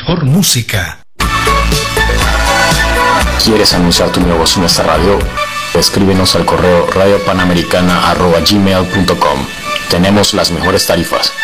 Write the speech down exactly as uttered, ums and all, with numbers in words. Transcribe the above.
mejor música. ¿Quieres anunciar tu negocio en esta radio? Escríbenos al correo radio panamericana arroba gmail punto com. Tenemos las mejores tarifas.